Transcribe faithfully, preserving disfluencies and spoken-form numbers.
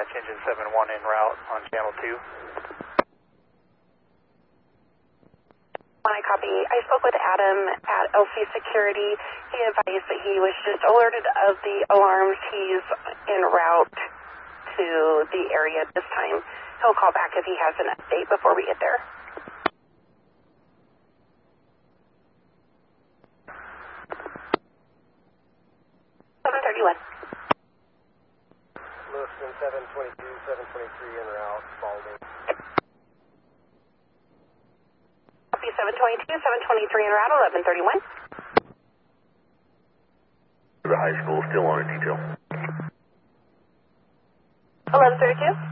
Watch engine seven one en route on channel two. I copy. I spoke with Adam at L C Security. He advised that he was just alerted of the alarms. He's en route to the area at this time. He'll call back if he has an update before we get there. seven thirty-one. Lewiston seven twenty-two, seven twenty-three en route, Spalding. Copy seven twenty-two, seven twenty-three en route, eleven thirty-one. The high school still on a detail. eleven thirty-two.